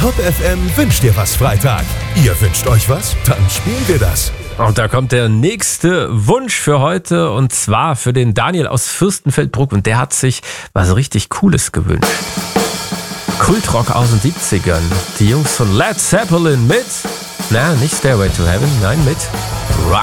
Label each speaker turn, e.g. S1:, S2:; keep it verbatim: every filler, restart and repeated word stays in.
S1: Top F M wünscht dir was Freitag. Ihr wünscht euch was? Dann spielen wir das.
S2: Und da kommt der nächste Wunsch für heute und zwar für den Daniel aus Fürstenfeldbruck und der hat sich was richtig Cooles gewünscht. Kultrock aus den siebzigern. Die Jungs von Led Zeppelin mit, na, nicht Stairway to Heaven, nein, mit Rock.